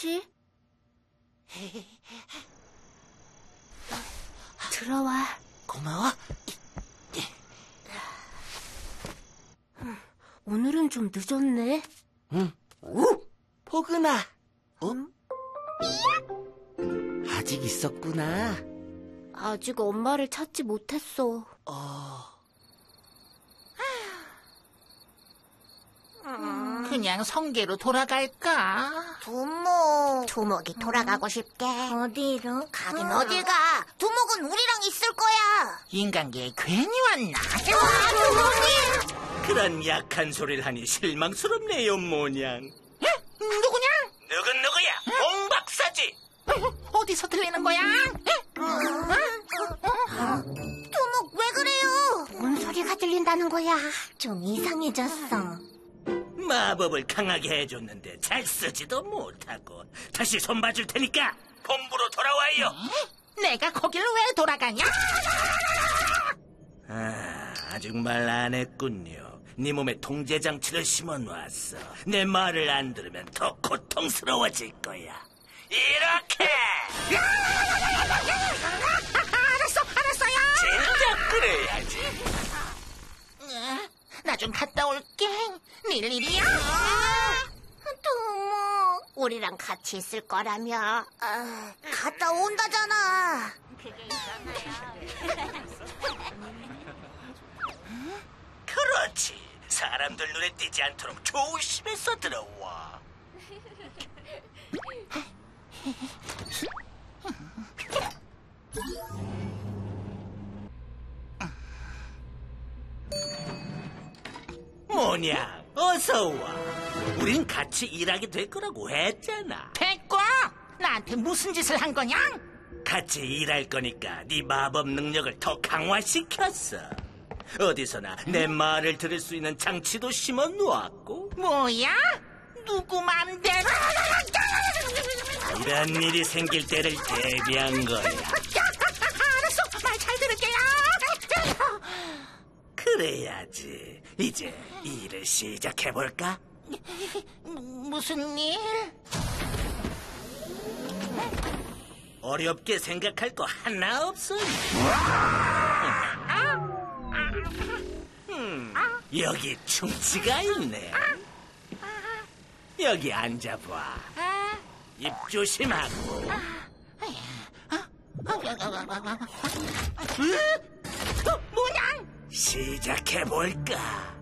좋지? 들어와. 고마워. 오늘은 좀 늦었네. 응. 오, 포근아. 아직 있었구나. 아직 엄마를 찾지 못했어. 그냥 성계로 돌아갈까? 두목이 돌아가고 싶대. 어디로? 가긴 어딜 가. 두목은 우리랑 있을 거야. 인간계에 괜히 왔나? 그런 약한 소리를 하니 실망스럽네요, 모냥. 누구냐? 누군 누구야? 공 박사지. 어디서 들리는 거야? 두목 왜 그래요? 뭔 소리가 들린다는 거야? 좀 이상해졌어. 마법을 강하게 해줬는데 잘 쓰지도 못하고. 다시 손봐줄 테니까 본부로 돌아와요. 내가 거기를 왜 돌아가냐? 아직 말 안 했군요. 네 몸에 통제 장치를 심어놨어. 내 말을 안 들으면 더 고통스러워질 거야. 이렇게. 알았어요. 진짜 그래야지. 나 좀 갔다 올게. 일이야. 두목, 우리랑 같이 있을 거라며. 갔다 온다잖아. 그렇지. 사람들 눈에 띄지 않도록 조심해서 들어와. 뭐냐, 어서 와. 우린 같이 일하게 될 거라고 했잖아. 됐고, 나한테 무슨 짓을 한 거냐? 같이 일할 거니까 네 마법 능력을 더 강화시켰어. 어디서나 내 말을 들을 수 있는 장치도 심어 놓았고. 뭐야? 누구 맘대로? 이런 일이 생길 때를 대비한 거야. 알았어, 말 잘 들을게요. 그래야지. 이제 일을 시작해볼까? 무슨 일? 어렵게 생각할 거 하나 없어. 여기 충치가 있네. 여기 앉아봐. 입 조심하고. 뭐냐? 시작해볼까?